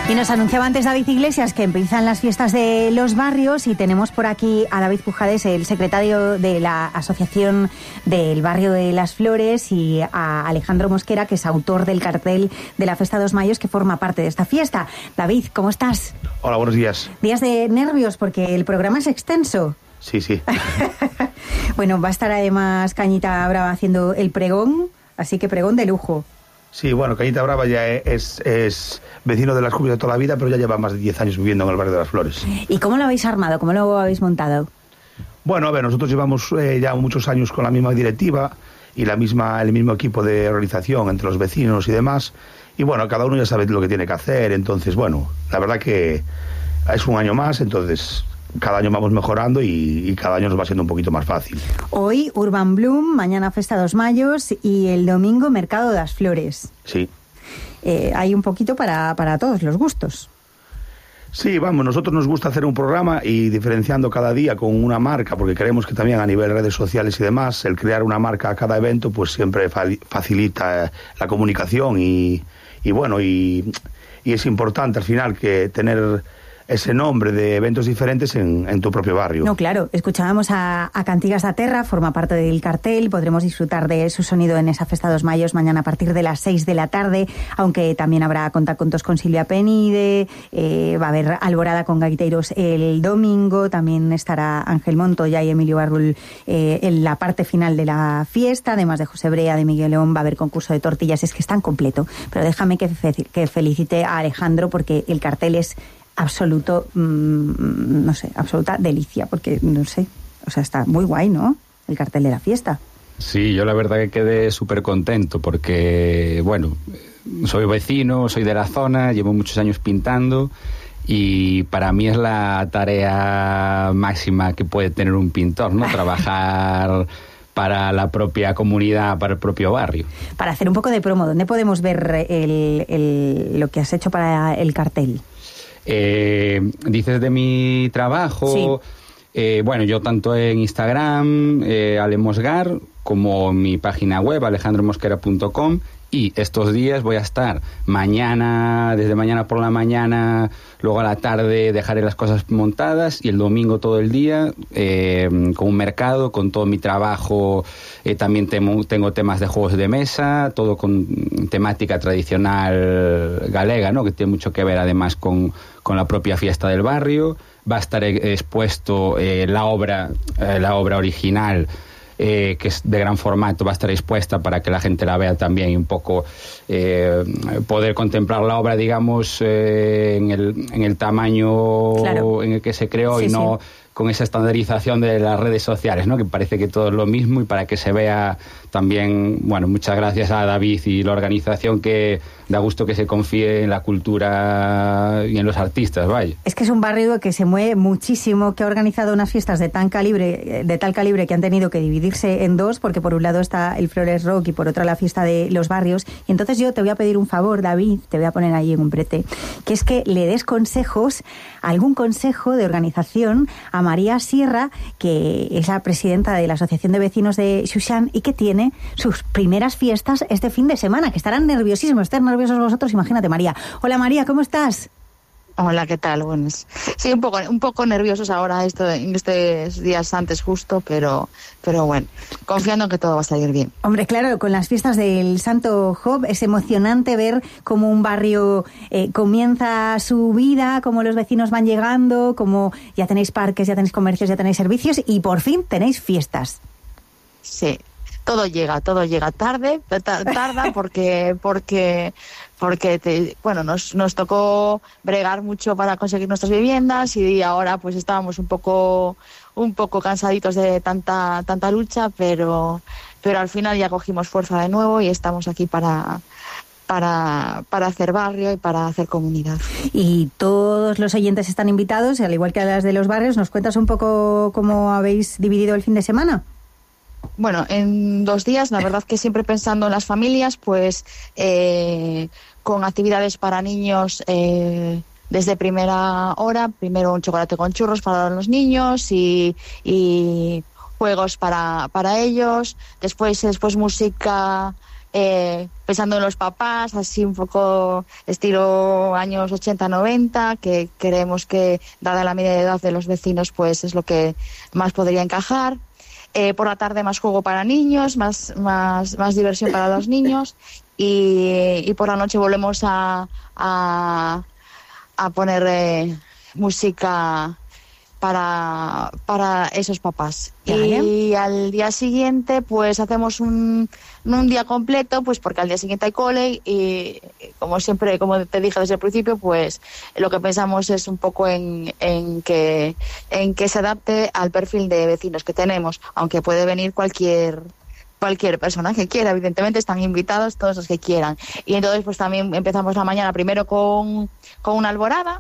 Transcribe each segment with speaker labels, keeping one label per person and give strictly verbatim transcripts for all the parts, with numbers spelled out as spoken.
Speaker 1: Y nos anunciaba antes David Iglesias que empiezan las fiestas de los barrios y tenemos por aquí a David Pujades, el secretario de la Asociación del Barrio de las Flores, y a Alejandro Mosquera, que es autor del cartel de la Festa dos Mayos, que forma parte de esta fiesta. David, ¿cómo estás?
Speaker 2: Hola, buenos días.
Speaker 1: Días de nervios porque el programa es extenso.
Speaker 2: Sí, sí.
Speaker 1: Bueno, va a estar además Cañita Brava haciendo el pregón, así que pregón de lujo.
Speaker 2: Sí, bueno, Cañita Brava ya es, es vecino de las Cumbres de toda la vida, pero ya lleva más de diez años viviendo en el barrio de las Flores.
Speaker 1: ¿Y cómo lo habéis armado? ¿Cómo lo habéis montado?
Speaker 2: Bueno, a ver, nosotros llevamos eh, ya muchos años con la misma directiva y la misma el mismo equipo de organización entre los vecinos y demás. Y bueno, cada uno ya sabe lo que tiene que hacer. Entonces, bueno, la verdad que es un año más, entonces cada año vamos mejorando y, y cada año nos va siendo un poquito más fácil.
Speaker 1: Hoy Urban Bloom, mañana Festa dos Mayos y el domingo Mercado das Flores.
Speaker 2: Sí.
Speaker 1: Eh, hay un poquito para, para todos los gustos.
Speaker 2: Sí, vamos, nosotros nos gusta hacer un programa y diferenciando cada día con una marca, porque creemos que también a nivel de redes sociales y demás, el crear una marca a cada evento pues siempre fa- facilita la comunicación y, y bueno, y, y es importante al final que tener ese nombre de eventos diferentes en, en tu propio barrio.
Speaker 1: No, claro, escuchábamos a, a Cantigas da Terra, forma parte del cartel, podremos disfrutar de su sonido en esa Festa dos Mayos mañana a partir de las seis de la tarde, aunque también habrá contacontos con Silvia Penide, eh, va a haber alborada con gaiteiros el domingo, también estará Ángel Montoya y Emilio Barrul eh, en la parte final de la fiesta, además de José Brea, de Miguel León, va a haber concurso de tortillas, es que es tan completo, pero déjame que, fe- que felicite a Alejandro porque el cartel es absoluto, mmm, no sé, absoluta delicia, porque, no sé, o sea, está muy guay, ¿no? El cartel de la fiesta.
Speaker 3: Sí, yo la verdad que quedé súper contento porque, bueno, soy vecino, soy de la zona, llevo muchos años pintando y para mí es la tarea máxima que puede tener un pintor, ¿no? Trabajar para la propia comunidad, para el propio barrio. Para
Speaker 1: hacer un poco de promo, ¿dónde podemos ver el, el, lo que has hecho para el cartel?
Speaker 3: Eh, dices de mi trabajo.
Speaker 1: Sí.
Speaker 3: Eh, bueno, yo tanto en Instagram, eh, Ale Mosgar, como en mi página web, alejandro mosquera punto com, y estos días voy a estar mañana, desde mañana por la mañana, luego a la tarde dejaré las cosas montadas y el domingo todo el día eh, con un mercado, con todo mi trabajo. Eh, también temo, tengo temas de juegos de mesa, todo con temática tradicional galega, ¿no? Que tiene mucho que ver además con, con la propia fiesta del barrio. Va a estar expuesto eh, la obra, eh, la obra original, Eh, que es de gran formato, va a estar expuesta para que la gente la vea también y un poco eh, poder contemplar la obra, digamos, eh, en, el, en el tamaño
Speaker 1: claro.
Speaker 3: en el que se creó,
Speaker 1: sí,
Speaker 3: y no
Speaker 1: sí.
Speaker 3: con esa estandarización de las redes sociales, ¿no? Que parece que todo es lo mismo, y para que se vea también, bueno, muchas gracias a David y la organización, que da gusto que se confíe en la cultura y en los artistas, vaya.
Speaker 1: Es que es un barrio que se mueve muchísimo, que ha organizado unas fiestas de tan calibre, de tal calibre que han tenido que dividirse en dos, porque por un lado está el Flores Rock y por otro la fiesta de los barrios. Y entonces yo te voy a pedir un favor, David, te voy a poner ahí en un brete, que es que le des consejos, algún consejo de organización a María Sierra, que es la presidenta de la Asociación de Vecinos de Xuxán y que tiene sus primeras fiestas este fin de semana, que estarán nerviosísimos, estén nerviosos vosotros, imagínate, María. Hola, María, ¿cómo estás?
Speaker 4: Hola, ¿qué tal? Buenos. Sí, un poco, un poco nerviosos ahora esto, en estos días antes justo, pero, pero bueno, confiando en que todo va a salir bien.
Speaker 1: Hombre, claro, con las fiestas del Santo Job es emocionante ver cómo un barrio eh, comienza su vida, cómo los vecinos van llegando, cómo ya tenéis parques, ya tenéis comercios, ya tenéis servicios y por fin tenéis fiestas.
Speaker 4: Sí, todo llega, todo llega tarde, tarda porque porque porque te, bueno, nos nos tocó bregar mucho para conseguir nuestras viviendas y ahora pues estábamos un poco un poco cansaditos de tanta tanta lucha, pero pero al final ya cogimos fuerza de nuevo y estamos aquí para para para hacer barrio y para hacer comunidad.
Speaker 1: Y todos los oyentes están invitados, al igual que a las de los barrios. ¿Nos cuentas un poco cómo habéis dividido el fin de semana?
Speaker 4: Bueno, en dos días, la verdad que siempre pensando en las familias, pues eh, con actividades para niños eh, desde primera hora, primero un chocolate con churros para los niños y, y juegos para, para ellos, después, después música eh, pensando en los papás, así un poco estilo años ochenta noventa, que creemos que, dada la media de edad de los vecinos, pues es lo que más podría encajar. Eh, por la tarde más juego para niños, más, más, más diversión para los niños, y, y por la noche volvemos a, a, a poner eh, música para, para esos papás. Y al día siguiente pues hacemos un, un día completo, pues porque al día siguiente hay cole, y como siempre, como te dije desde el principio, pues lo que pensamos es un poco en, en que en que se adapte al perfil de vecinos que tenemos, aunque puede venir cualquier cualquier persona que quiera, evidentemente están invitados todos los que quieran. Y entonces pues también empezamos la mañana primero con, con una alborada,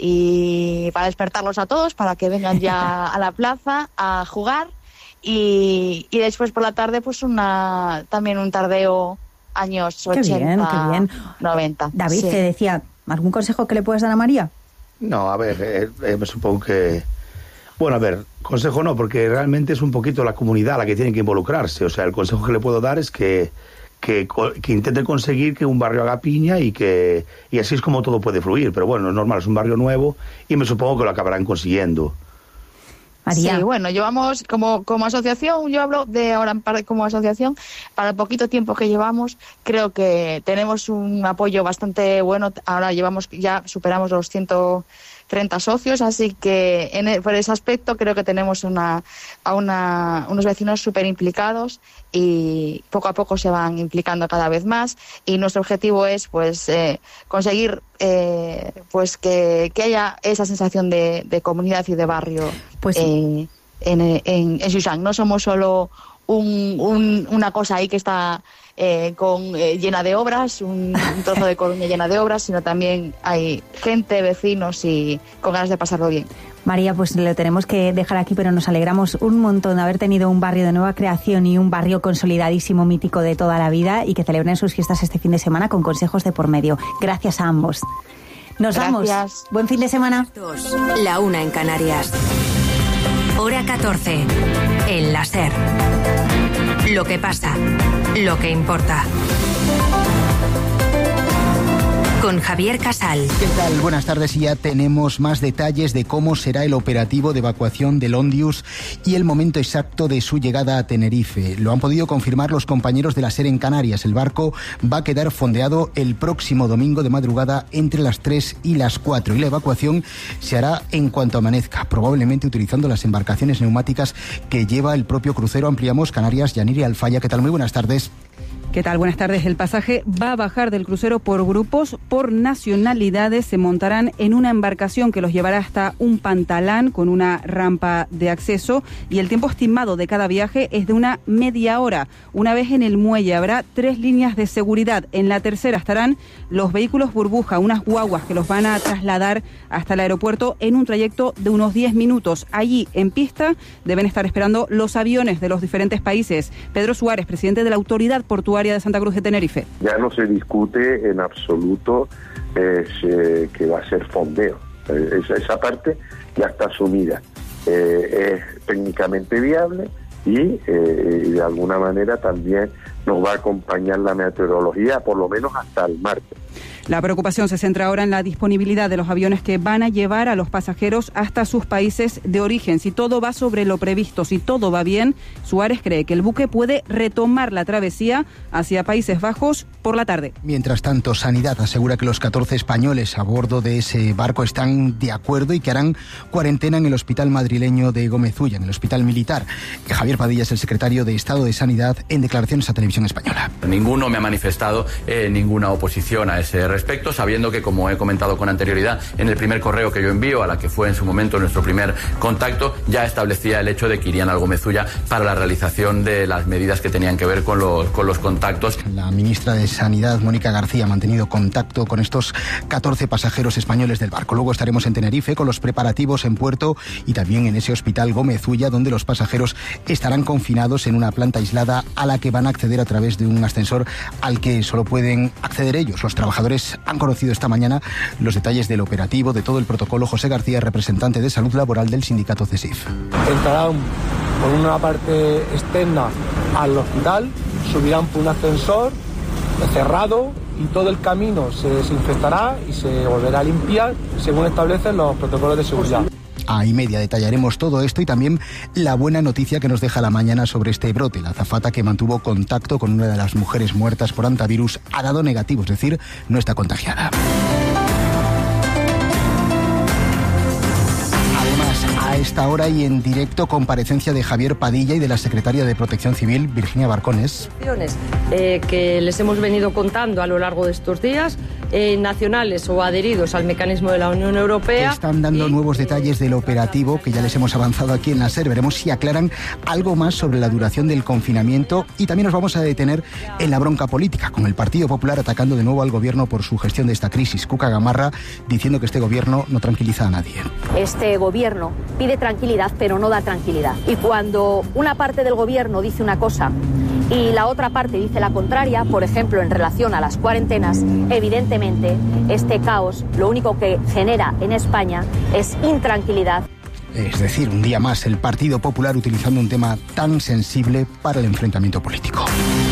Speaker 4: y para despertarlos a todos, para que vengan ya a la plaza a jugar, y, y después por la tarde pues una también un tardeo años
Speaker 1: qué
Speaker 4: ochenta,
Speaker 1: bien, qué bien.
Speaker 4: noventa.
Speaker 1: David,
Speaker 4: sí.
Speaker 1: te decía, ¿algún consejo que le puedas dar a María?
Speaker 2: No, a ver, eh, eh, me supongo que... Bueno, a ver, consejo no, porque realmente es un poquito la comunidad la que tiene que involucrarse. O sea, el consejo que le puedo dar es que Que, que intente conseguir que un barrio haga piña, y que y así es como todo puede fluir. Pero bueno, es normal, es un barrio nuevo y me supongo que lo acabarán consiguiendo.
Speaker 1: María.
Speaker 4: Sí, bueno, llevamos como, como asociación, yo hablo de ahora para, como asociación, para el poquito tiempo que llevamos, creo que tenemos un apoyo bastante bueno. Ahora llevamos, ya superamos los ciento treinta socios, así que en, por ese aspecto creo que tenemos una, a una, unos vecinos súper implicados, y poco a poco se van implicando cada vez más, y nuestro objetivo es pues eh, conseguir eh, pues que, que haya esa sensación de, de comunidad y de barrio, pues, eh, en, en, en Xuxán. No somos solo un, un, una cosa ahí que está eh, con, eh, llena de obras, un, un trozo de Coruña llena de obras, sino también hay gente, vecinos y con ganas de pasarlo bien.
Speaker 1: María, pues lo tenemos que dejar aquí, pero nos alegramos un montón de haber tenido un barrio de nueva creación y un barrio consolidadísimo, mítico de toda la vida, y que celebren sus fiestas este fin de semana con consejos de por medio. Gracias a ambos. Nos
Speaker 4: Gracias.
Speaker 1: vamos. Buen fin de semana.
Speaker 5: La una en Canarias. Hora catorce. En la SER. Lo que pasa, lo que importa. Con Javier Casal.
Speaker 6: ¿Qué tal? Buenas tardes, y ya tenemos más detalles de cómo será el operativo de evacuación del Ondius y el momento exacto de su llegada a Tenerife. Lo han podido confirmar los compañeros de la SER en Canarias. El barco va a quedar fondeado el próximo domingo de madrugada entre las tres y las cuatro, y la evacuación se hará en cuanto amanezca, probablemente utilizando las embarcaciones neumáticas que lleva el propio crucero. Ampliamos. Canarias, Yaniri Alfaya, ¿qué tal? Muy buenas tardes.
Speaker 7: ¿Qué tal? Buenas tardes. El pasaje va a bajar del crucero por grupos, por nacionalidades. Se montarán en una embarcación que los llevará hasta un pantalán con una rampa de acceso, y el tiempo estimado de cada viaje es de una media hora. Una vez en el muelle habrá tres líneas de seguridad. En la tercera estarán los vehículos burbuja, unas guaguas que los van a trasladar hasta el aeropuerto en un trayecto de unos diez minutos. Allí, en pista, deben estar esperando los aviones de los diferentes países. Pedro Suárez, presidente de la Autoridad Portuaria de Santa Cruz de Tenerife.
Speaker 8: Ya no se discute en absoluto eh, se, que va a ser fondeo. Eh, esa, esa parte ya está asumida. Eh, es técnicamente viable, y, eh, y de alguna manera también nos va a acompañar la meteorología, por lo menos hasta el martes.
Speaker 7: La preocupación se centra ahora en la disponibilidad de los aviones que van a llevar a los pasajeros hasta sus países de origen. Si todo va sobre lo previsto, si todo va bien, Suárez cree que el buque puede retomar la travesía hacia Países Bajos por la tarde.
Speaker 6: Mientras tanto, Sanidad asegura que los catorce españoles a bordo de ese barco están de acuerdo y que harán cuarentena en el hospital madrileño de Gómez Ulla, en el hospital militar. Javier Padilla es el secretario de Estado de Sanidad en declaraciones a Televisión Española.
Speaker 9: Ninguno me ha manifestado eh, ninguna oposición a ese respecto, sabiendo que, como he comentado con anterioridad, en el primer correo que yo envío, a la que fue en su momento nuestro primer contacto, ya establecía el hecho de que irían al Gómez Ulla para la realización de las medidas que tenían que ver con los, con los contactos.
Speaker 6: La ministra de Sanidad, Mónica García, ha mantenido contacto con estos catorce pasajeros españoles del barco. Luego estaremos en Tenerife con los preparativos en puerto, y también en ese hospital Gómez Ulla, donde los pasajeros estarán confinados en una planta aislada a la que van a acceder a través de un ascensor al que solo pueden acceder ellos. Los trabajadores han conocido esta mañana los detalles del operativo, de todo el protocolo. José García, representante de Salud Laboral del sindicato CESIF.
Speaker 10: Entrarán por una parte externa al hospital, subirán por un ascensor cerrado y todo el camino se desinfectará y se volverá a limpiar según establecen los protocolos de seguridad.
Speaker 6: A y media detallaremos todo esto y también la buena noticia que nos deja la mañana sobre este brote. La azafata que mantuvo contacto con una de las mujeres muertas por hantavirus ha dado negativo, es decir, no está contagiada. A esta hora y en directo, comparecencia de Javier Padilla y de la secretaria de Protección Civil, Virginia Barcones.
Speaker 11: Eh, que les hemos venido contando a lo largo de estos días, eh, nacionales o adheridos al mecanismo de la Unión Europea.
Speaker 6: Están dando y, nuevos detalles del operativo que ya les hemos avanzado aquí en la SER. Veremos si aclaran algo más sobre la duración del confinamiento y también nos vamos a detener en la bronca política, con el Partido Popular atacando de nuevo al gobierno por su gestión de esta crisis. Cuca Gamarra diciendo que este gobierno no tranquiliza a nadie.
Speaker 12: Este gobierno pide tranquilidad, pero no da tranquilidad. Y cuando una parte del gobierno dice una cosa y la otra parte dice la contraria, por ejemplo, en relación a las cuarentenas, evidentemente este caos lo único que genera en España es intranquilidad.
Speaker 6: Es decir, un día más el Partido Popular utilizando un tema tan sensible para el enfrentamiento político.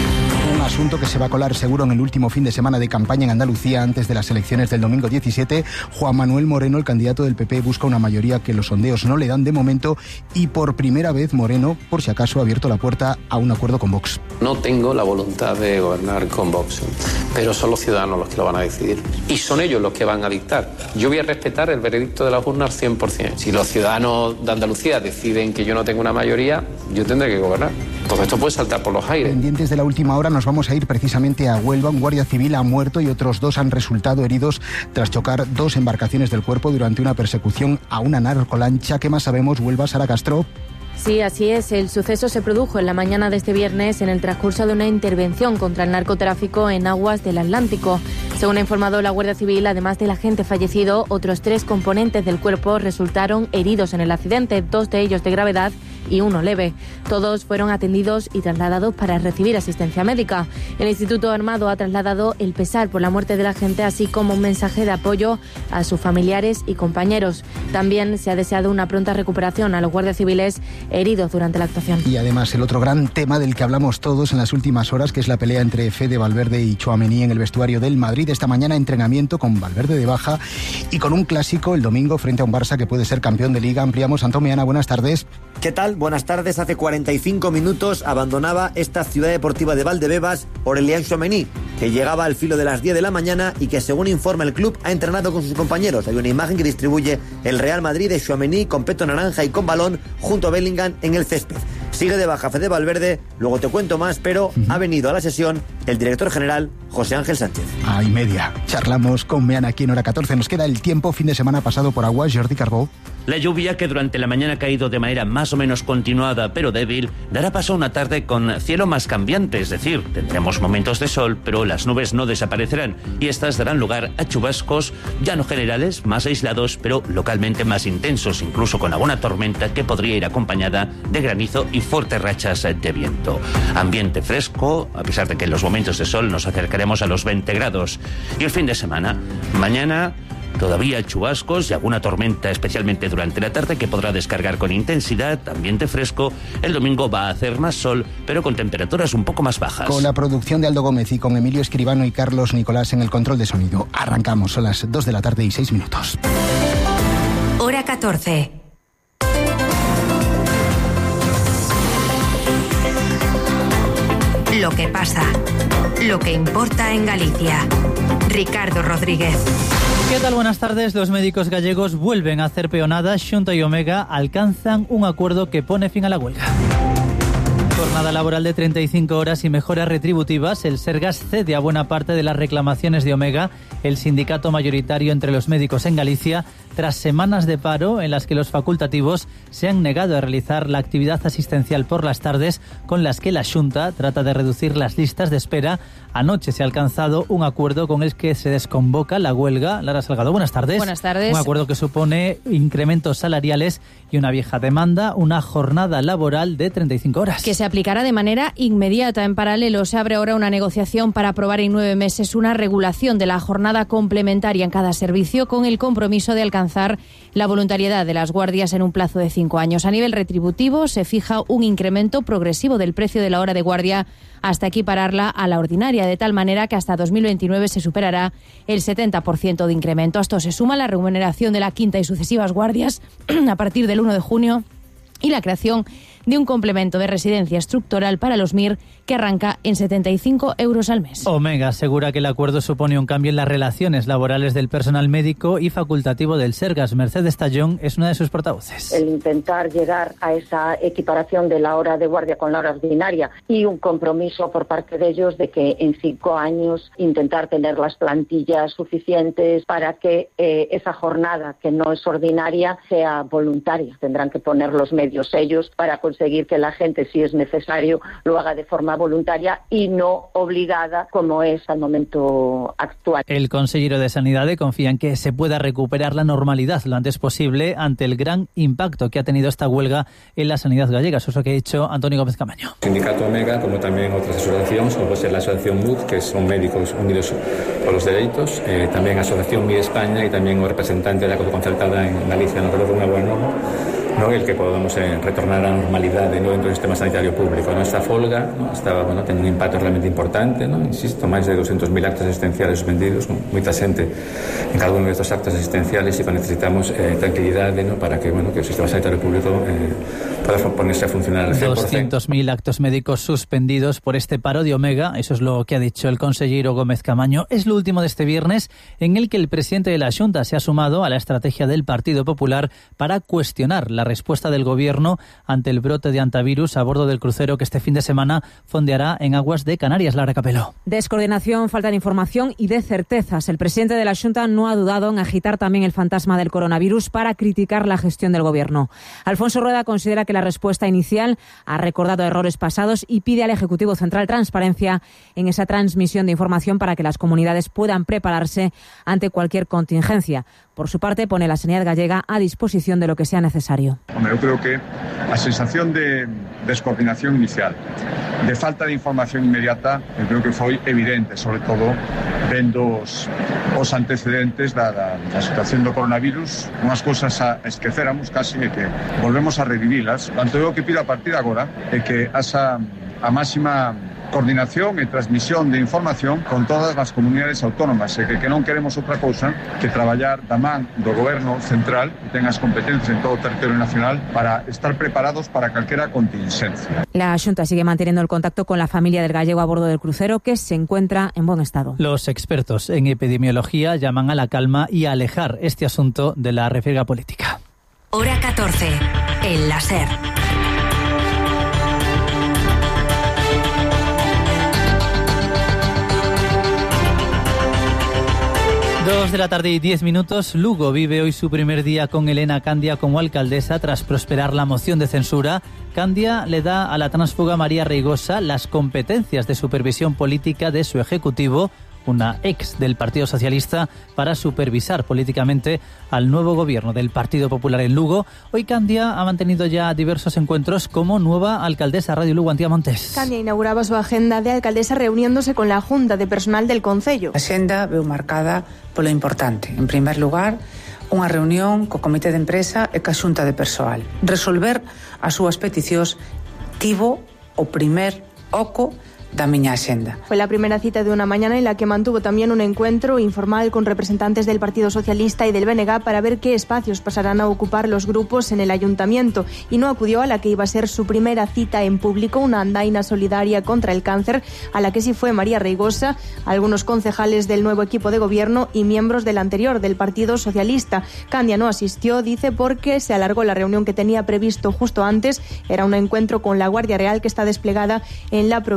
Speaker 6: Un asunto que se va a colar seguro en el último fin de semana de campaña en Andalucía antes de las elecciones del domingo diecisiete. Juan Manuel Moreno, el candidato del P P, busca una mayoría que los sondeos no le dan de momento y por primera vez Moreno, por si acaso, ha abierto la puerta a un acuerdo con Vox.
Speaker 13: No tengo la voluntad de gobernar con Vox, pero son los ciudadanos los que lo van a decidir y son ellos los que van a dictar. Yo voy a respetar el veredicto de las urnas cien por ciento. Si los ciudadanos de Andalucía deciden que yo no tengo una mayoría, yo tendré que gobernar. Todo esto puede saltar por los aires.
Speaker 6: Pendientes de la última hora, nos vamos a ir precisamente a Huelva. Un guardia civil ha muerto y otros dos han resultado heridos tras chocar dos embarcaciones del cuerpo durante una persecución a una narcolancha. ¿Qué más sabemos, Huelva, Sara Castro?
Speaker 14: Sí, así es. El suceso se produjo en la mañana de este viernes en el transcurso de una intervención contra el narcotráfico en aguas del Atlántico. Según ha informado la Guardia Civil, además del agente fallecido, otros tres componentes del cuerpo resultaron heridos en el accidente, dos de ellos de gravedad y uno leve. Todos fueron atendidos y trasladados para recibir asistencia médica. El Instituto Armado ha trasladado el pesar por la muerte del agente, así como un mensaje de apoyo a sus familiares y compañeros. También se ha deseado una pronta recuperación a los guardias civiles heridos durante la actuación.
Speaker 6: Y además el otro gran tema del que hablamos todos en las últimas horas, que es la pelea entre Fede Valverde y Tchouaméni en el vestuario del Madrid. Esta mañana entrenamiento con Valverde de baja y con un clásico el domingo frente a un Barça que puede ser campeón de Liga. Ampliamos. Antón Meana, buenas tardes.
Speaker 15: ¿Qué tal? Buenas tardes. Hace cuarenta y cinco minutos abandonaba esta ciudad deportiva de Valdebebas Aurélien Tchouaméni, que llegaba al filo de las diez de la mañana y que, según informa el club, ha entrenado con sus compañeros. Hay una imagen que distribuye el Real Madrid de Tchouaméni con peto naranja y con balón junto a Bellingham en el césped. Sigue de baja Fede Valverde, luego te cuento más, pero uh-huh. ha venido a la sesión el director general José Ángel Sánchez.
Speaker 6: A y media. Charlamos con Meana aquí en Hora catorce. Nos queda el tiempo, fin de semana pasado por agua. Jordi Carbó.
Speaker 16: La lluvia, que durante la mañana ha caído de manera más o menos continuada pero débil, dará paso a una tarde con cielo más cambiante, es decir, tendremos momentos de sol, pero las nubes no desaparecerán y estas darán lugar a chubascos ya no generales, más aislados, pero localmente más intensos, incluso con alguna tormenta que podría ir acompañada de granizo y fuertes rachas de viento. Ambiente fresco, a pesar de que en los momentos de sol nos acercaremos a los veinte grados. Y el fin de semana, mañana todavía chubascos y alguna tormenta, especialmente durante la tarde, que podrá descargar con intensidad, ambiente fresco. El domingo va a hacer más sol, pero con temperaturas un poco más bajas.
Speaker 6: Con la producción de Aldo Gómez y con Emilio Escribano y Carlos Nicolás en el control de sonido. Arrancamos, son las dos de la tarde y seis minutos.
Speaker 5: Hora catorce. Lo que pasa, lo que importa en Galicia. Ricardo Rodríguez.
Speaker 17: ¿Qué tal? Buenas tardes. Los médicos gallegos vuelven a hacer peonada. Xunta y Omega alcanzan un acuerdo que pone fin a la huelga. Jornada laboral de treinta y cinco horas y mejoras retributivas. El Sergas cede a buena parte de las reclamaciones de Omega, el sindicato mayoritario entre los médicos en Galicia, tras semanas de paro en las que los facultativos se han negado a realizar la actividad asistencial por las tardes, con las que la Xunta trata de reducir las listas de espera. Anoche se ha alcanzado un acuerdo con el que se desconvoca la huelga. Lara Salgado, buenas tardes.
Speaker 18: Buenas tardes.
Speaker 17: Un acuerdo que supone incrementos salariales y una vieja demanda, una jornada laboral de treinta y cinco horas.
Speaker 18: Que se
Speaker 14: aplicará de manera inmediata. En paralelo, se abre ahora una negociación para aprobar en nueve meses una regulación de la jornada complementaria en cada servicio, con el compromiso de alcanzar la voluntariedad de las guardias en un plazo de cinco años. A nivel retributivo, se fija un incremento progresivo del precio de la hora de guardia hasta equipararla a la ordinaria, de tal manera que hasta dos mil veintinueve se superará el setenta por ciento de incremento. A esto se suma la remuneración de la quinta y sucesivas guardias a partir del uno de junio y la creación de un complemento de residencia estructural para los M I R que arranca en setenta y cinco euros al mes.
Speaker 17: Omega asegura que el acuerdo supone un cambio en las relaciones laborales del personal médico y facultativo del Sergas. Mercedes Tallón es una de sus portavoces.
Speaker 18: El intentar llegar a esa equiparación de la hora de guardia con la hora ordinaria y un compromiso por parte de ellos de que en cinco años intentar tener las plantillas suficientes para que eh, esa jornada que no es ordinaria sea voluntaria. Tendrán que poner los medios ellos para conseguir que la gente, si es necesario, lo haga de forma voluntaria y no obligada como es al momento actual.
Speaker 17: El consejero de Sanidad confía en que se pueda recuperar la normalidad lo antes posible ante el gran impacto que ha tenido esta huelga en la sanidad gallega. Eso es lo que ha dicho Antonio Gómez Camaño.
Speaker 19: Sindicato Omega, como también otras asociaciones, como puede ser la Asociación M U D, que son Médicos Unidos por los Derechos, eh, también Asociación M I España y también un representante de la concertada en Galicia, no creo que una buena norma, ¿no? El que podamos eh, retornar a la normalidad de nuevo dentro del sistema sanitario público, ¿no? Esta folga, ¿no? Estaba, bueno, teniendo un impacto realmente importante, ¿no? Insisto, más de doscientos mil actos asistenciales suspendidos, ¿no? Mucha gente en cada uno de estos actos asistenciales y que necesitamos eh, tranquilidad, ¿no? Para que, bueno, que el sistema sanitario público eh, pueda ponerse a funcionar al cien por ciento.
Speaker 17: doscientos mil actos médicos suspendidos por este paro de Omega, eso es lo que ha dicho el consejero Gómez Camaño. Es lo último de este viernes en el que el presidente de la Xunta se ha sumado a la estrategia del Partido Popular para cuestionar la respuesta del gobierno ante el brote de antivirus a bordo del crucero que este fin de semana fondeará en aguas de Canarias. Lara Capeló.
Speaker 20: Descoordinación, falta de información y de certezas. El presidente de la Xunta no ha dudado en agitar también el fantasma del coronavirus para criticar la gestión del gobierno. Alfonso Rueda considera que la respuesta inicial ha recordado errores pasados y pide al Ejecutivo Central transparencia en esa transmisión de información para que las comunidades puedan prepararse ante cualquier contingencia. Por su parte, pone la sanidad gallega a disposición de lo que sea necesario.
Speaker 21: Hombre, yo creo que la sensación de descoordinación inicial, de falta de información inmediata, yo creo que fue evidente, sobre todo vendo os, os antecedentes da, da, da situación do coronavirus, unhas cousas a esqueceramos casi e que volvemos a revivilas. Tanto eu que pido a partir de agora é que asa a máxima coordinación e transmisión de información con todas as comunidades autónomas e que, que non queremos outra cousa que traballar da man do goberno central que ten as competencias en todo o territorio nacional para estar preparados para calquera contingencia.
Speaker 20: La Xunta sigue manteniendo el contacto con la familia del gallego a bordo del crucero, que se encuentra en buen estado.
Speaker 17: Los expertos en epidemiología llaman a la calma y a alejar este asunto de la refriega política.
Speaker 5: Hora catorce, el láser.
Speaker 17: Dos de la tarde y diez minutos. Lugo vive hoy su primer día con Elena Candia como alcaldesa tras prosperar la moción de censura. Candia le da a la tránsfuga María Reigosa las competencias de supervisión política de su ejecutivo, una ex del Partido Socialista, para supervisar políticamente al nuevo gobierno del Partido Popular en Lugo. Hoy Candia ha mantenido ya diversos encuentros como nueva alcaldesa. Radio Lugo, Antía Montes.
Speaker 22: Candia inauguraba su agenda de alcaldesa reuniéndose con la Junta de Personal del Concello.
Speaker 23: A agenda veu marcada polo importante. En primer lugar, unha reunión co Comité de Empresa e ca Xunta de Persoal. Resolver as súas peticións tivo o primer oco da miña axenda.
Speaker 22: Fue la primera cita de una mañana en la que mantuvo también un encuentro informal con representantes del Partido Socialista y del B N G para ver qué espacios pasarán a ocupar los grupos en el ayuntamiento, y no acudió a la que iba a ser su primera cita en público, una andaina solidaria contra el cáncer, a la que sí fue María Reigosa, algunos concejales del nuevo equipo de gobierno y miembros del anterior, del Partido Socialista. Candia no asistió, dice, porque se alargó la reunión que tenía previsto justo antes. Era un encuentro con la Guardia Real que está desplegada en la provincia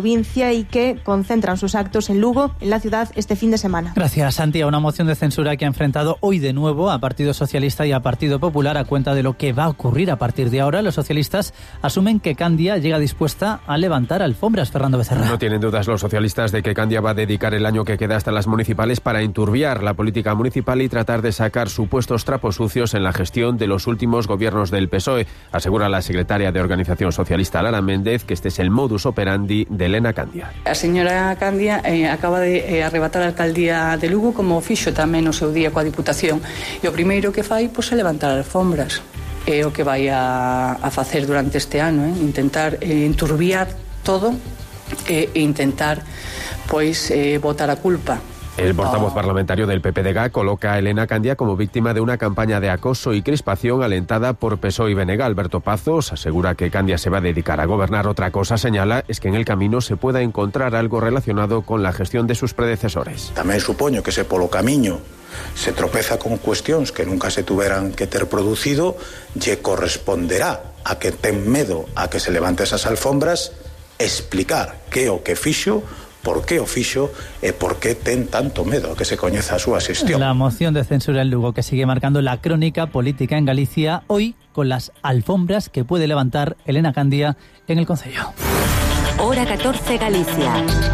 Speaker 22: Galicia y que concentran sus actos en Lugo, en la ciudad, este fin de semana.
Speaker 17: Gracias, Santi. Una moción de censura que ha enfrentado hoy de nuevo a Partido Socialista y a Partido Popular a cuenta de lo que va a ocurrir a partir de ahora. Los socialistas asumen que Candia llega dispuesta a levantar alfombras. Fernando Becerra.
Speaker 2: No tienen dudas los socialistas de que Candia va a dedicar el año que queda hasta las municipales para enturbiar la política municipal y tratar de sacar supuestos trapos sucios en la gestión de los últimos gobiernos del P S O E. Asegura la secretaria de Organización Socialista, Lara Méndez, que este es el modus operandi de Elena Candia.
Speaker 3: A señora Candia eh, acaba de eh, arrebatar a alcaldía de Lugo como fixo tamén no seu día coa Diputación. E o primeiro que fai pois, é levantar alfombras. É o que vai a, a facer durante este ano, eh? intentar eh, enturbiar todo e intentar pois eh, botar a culpa.
Speaker 2: El portavoz parlamentario del P P D G A coloca a Elena Candia como víctima de una campaña de acoso y crispación alentada por P S O E y B N G. Alberto Pazos asegura que Candia se va a dedicar a gobernar. Otra cosa, señala, es que en el camino se pueda encontrar algo relacionado con la gestión de sus predecesores.
Speaker 4: Tamén supoño que se polo camiño se tropeza con cuestións que nunca se tuveran que ter producido, lle corresponderá a que ten medo a que se levante esas alfombras explicar que o que fixo, por qué o fixo e por qué ten tanto medo a que se coñeza a súa xestión.
Speaker 17: La moción de censura en Lugo que sigue marcando la crónica política en Galicia, hoy con las alfombras que puede levantar Elena Candia en el Concello.
Speaker 5: Hora catorce Galicia.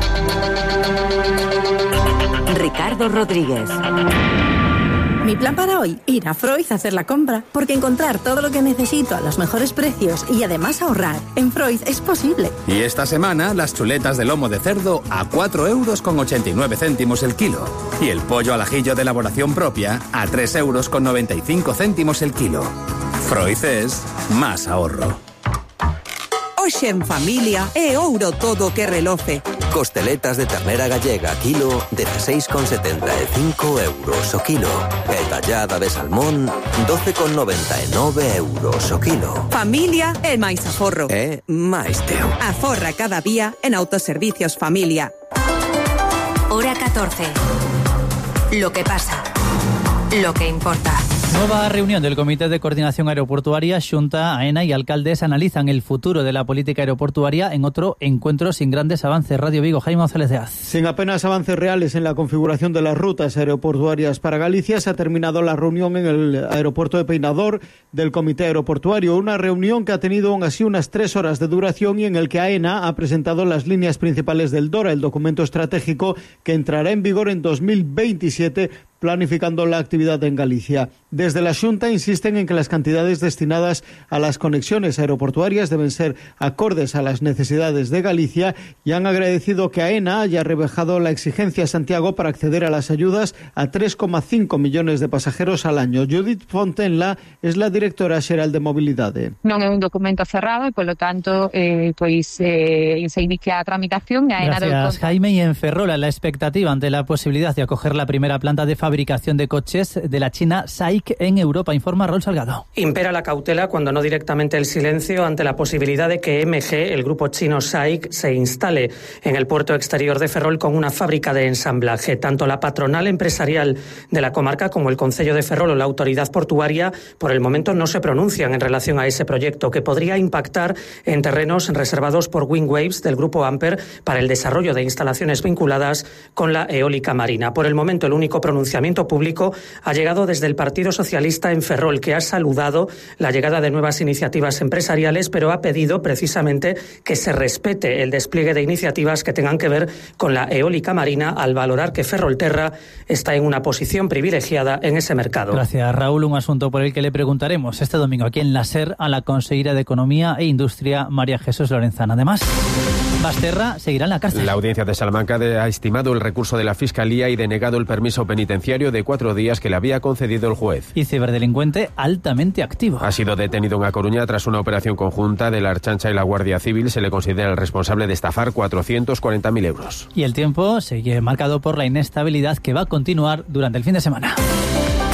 Speaker 5: Ricardo Rodríguez.
Speaker 24: Mi plan para hoy, ir a Froiz a hacer la compra, porque encontrar todo lo que necesito a los mejores precios y además ahorrar en Froiz es posible.
Speaker 25: Y esta semana, las chuletas de lomo de cerdo a cuatro euros con ochenta y nueve céntimos el kilo. Y el pollo al ajillo de elaboración propia a tres euros con noventa y cinco céntimos el kilo. Froiz es más ahorro.
Speaker 26: Hoxe en familia é ouro todo que reloce.
Speaker 27: Costeletas de ternera gallega kilo dieciséis con setenta e cinco euros o kilo. E tallada de salmón doce con noventa e nove euros o kilo.
Speaker 26: Familia é máis aforro.
Speaker 27: É máis teu.
Speaker 26: Aforra cada día en Autoservicios Familia.
Speaker 5: Hora catorce. Lo que pasa. Lo que importa.
Speaker 17: Nueva reunión del Comité de Coordinación Aeroportuaria. Xunta, AENA y alcaldes analizan el futuro de la política aeroportuaria en otro encuentro sin grandes avances. Radio Vigo, Jaime González de Az.
Speaker 28: Sin apenas avances reales en la configuración de las rutas aeroportuarias para Galicia, se ha terminado la reunión en el aeropuerto de Peinador del Comité Aeroportuario. Una reunión que ha tenido aún así unas tres horas de duración y en el que AENA ha presentado las líneas principales del DORA, el documento estratégico que entrará en vigor en dos mil veintisiete, planificando la actividad en Galicia. Desde la Xunta insisten en que las cantidades destinadas a las conexiones aeroportuarias deben ser acordes a las necesidades de Galicia y han agradecido que AENA haya rebajado la exigencia a Santiago para acceder a las ayudas a tres coma cinco millones de pasajeros al año. Judith Fontenla es la directora xeral de Mobilidade.
Speaker 29: Non é un documento cerrado e, polo tanto, eh, pois eh, se inicia a tramitación. A AENA
Speaker 17: Gracias, Jaime. Y en Ferrola, la expectativa ante la posibilidad de acoger la primera planta de fabricación de coches de la China S A I C en Europa, informa Raúl Salgado.
Speaker 30: Impera la cautela, cuando no directamente el silencio, ante la posibilidad de que M G, el grupo chino S A I C, se instale en el puerto exterior de Ferrol con una fábrica de ensamblaje. Tanto la patronal empresarial de la comarca como el Concello de Ferrol o la autoridad portuaria por el momento no se pronuncian en relación a ese proyecto, que podría impactar en terrenos reservados por Wingwaves del grupo Amper para el desarrollo de instalaciones vinculadas con la eólica marina. Por el momento, el único pronunciamiento público ha llegado desde el Partido Socialista en Ferrol, que ha saludado la llegada de nuevas iniciativas empresariales, pero ha pedido precisamente que se respete el despliegue de iniciativas que tengan que ver con la eólica marina, al valorar que Ferrolterra está en una posición privilegiada en ese mercado.
Speaker 17: Gracias, Raúl. Un asunto por el que le preguntaremos este domingo aquí en la SER a la consejera de Economía e Industria, María Jesús Lorenzana. Además, Basterra seguirá en la cárcel.
Speaker 2: La audiencia de Salamanca ha estimado el recurso de la Fiscalía y denegado el permiso penitenciario de cuatro días que le había concedido el juez.
Speaker 17: Y ciberdelincuente altamente activo.
Speaker 2: Ha sido detenido en A Coruña tras una operación conjunta de la Archancha y la Guardia Civil. Se le considera el responsable de estafar cuatrocientos cuarenta mil euros.
Speaker 17: Y el tiempo sigue marcado por la inestabilidad que va a continuar durante el fin de semana.